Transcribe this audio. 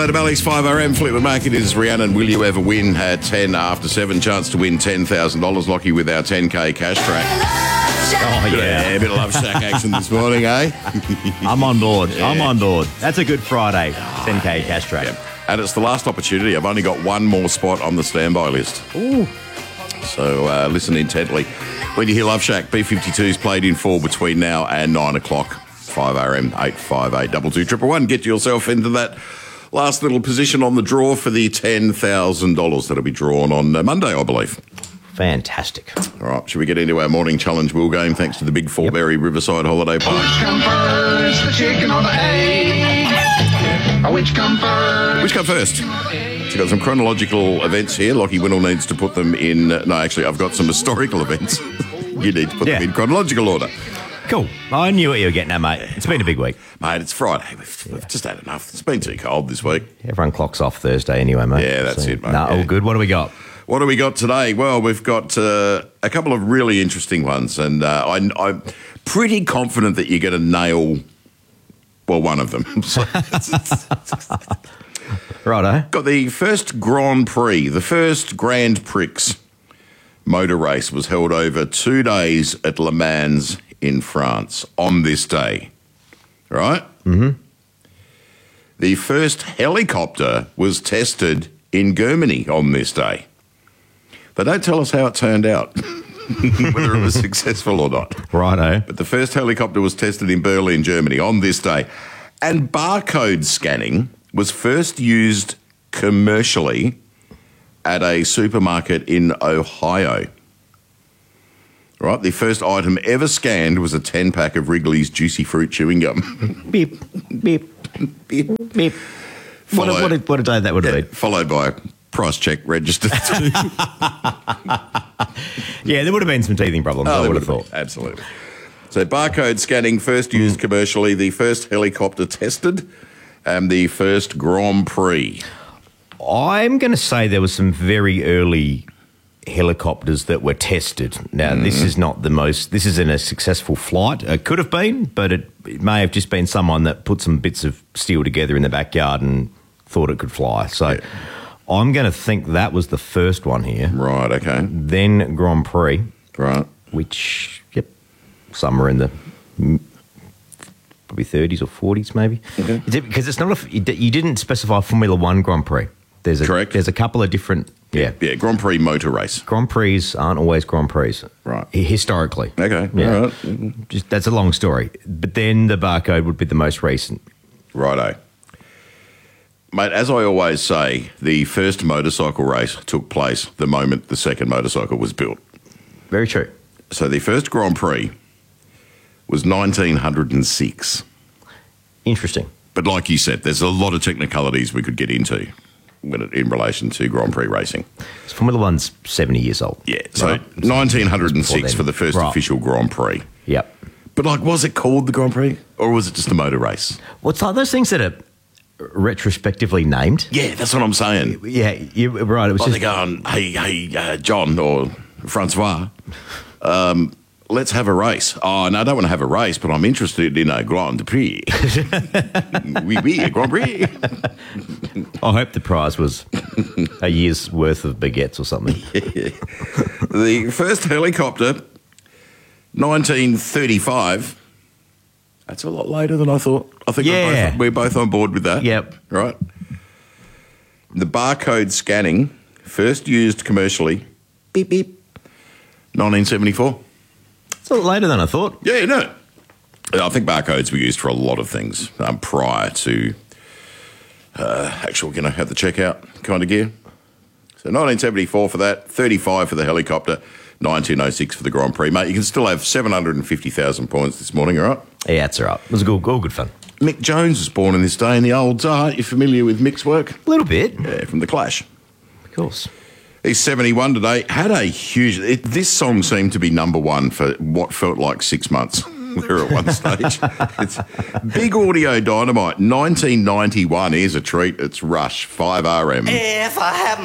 Hello to Bally's 5RM. Fleetwood Mac, it is Rhiannon. Will you ever win at 10 after 7? Chance to win $10,000. Lockie with our 10K cash track. Oh, yeah. A bit of Love Shack action this morning, eh? I'm on board. Yeah. I'm on board. That's a good Friday. 10K cash track. Yep. And it's the last opportunity. I've only got one more spot on the standby list. Ooh. So listen intently. When you hear Love Shack, B52's played in full between now and 9 o'clock. 5RM 858 221. Get yourself into that last little position on the draw for the $10,000 that'll be drawn on Monday, I believe. Fantastic. All right, should we get into our morning challenge wheel game thanks to the Big Forbury Riverside Holiday Park? Which come first, the chicken or the egg? Which come first? Which come first? So you've got some chronological events here. Lockie Winnell needs to put them in... No, actually, I've got some historical events. You need to put them in chronological order. Cool. I knew what you were getting at, mate. It's been a big week. Mate, it's Friday. We've just had enough. It's been too cold this week. Everyone clocks off Thursday anyway, mate. Yeah, that's it, mate. No, all good. What do we got? What do we got today? Well, we've got a couple of really interesting ones, and I'm pretty confident that you're going to nail, well, one of them. Righto. Got the first Grand Prix, the first Grand Prix motor race was held over 2 days at Le Mans in France on this day, right? Mm-hmm. The first helicopter was tested in Germany on this day. They don't tell us how it turned out, whether it was successful or not. Righto. But the first helicopter was tested in Berlin, Germany on this day. And barcode scanning was first used commercially at a supermarket in Ohio. Right, the first item ever scanned was a 10-pack of Wrigley's Juicy Fruit chewing gum. Beep, beep, beep, beep. What a day that would have been. Followed by a price check registered too. Yeah, there would have been some teething problems, I would have thought. Absolutely. So barcode scanning first used commercially, the first helicopter tested, and the first Grand Prix. I'm going to say there was some very early helicopters that were tested. Now, this is not the most... This isn't a successful flight. It could have been, but it may have just been someone that put some bits of steel together in the backyard and thought it could fly. So I'm going to think that was the first one here. Right, okay. Then Grand Prix. Right. Which, somewhere in the... probably 30s or 40s, maybe. Okay. Because it's not you didn't specify Formula One Grand Prix. Correct. There's a couple of different... Yeah, Grand Prix motor race. Grand Prix aren't always Grand Prix. Right. Historically. Okay, yeah. all right. That's a long story. But then the barcode would be the most recent. Righto. Mate, as I always say, the first motorcycle race took place the moment the second motorcycle was built. Very true. So the first Grand Prix was 1906. Interesting. But like you said, there's a lot of technicalities we could get into in relation to Grand Prix racing. So Formula One's 70 years old. Yeah, so right? 1906 for the first official Grand Prix. Yep. But, was it called the Grand Prix or was it just a motor race? Well, it's like those things that are retrospectively named. Yeah, that's what I'm saying. Yeah, you're right. It was they're going, hey, John or Francois, let's have a race. Oh, no, I don't want to have a race, but I'm interested in a Grand Prix. Oui, a Grand Prix. I hope the prize was a year's worth of baguettes or something. The first helicopter, 1935. That's a lot later than I thought. I think we're both on board with that. Yep. Right. The barcode scanning, first used commercially, beep, beep, 1974. It's a lot later than I thought. Yeah, no. I think barcodes were used for a lot of things prior to actual, at the checkout kind of gear. So 1974 for that, 35 for the helicopter, 1906 for the Grand Prix. Mate, you can still have 750,000 points this morning, all right? Yeah, that's all right. It was all good fun. Mick Jones was born in this day in the old... Aren't you familiar with Mick's work? A little bit. Yeah, from The Clash. Of course. He's 71 today. Had a huge... This song seemed to be number one for what felt like 6 months there at one stage. It's Big Audio Dynamite, 1991. Here's a treat. It's Rush, 5RM. If I have